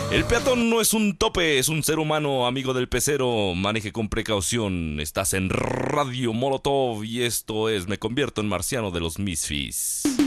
El peatón no es un tope, es un ser humano, amigo del pecero. Maneje con precaución. Estás en Radio Molotov y esto es Me convierto en marciano de los Misfits.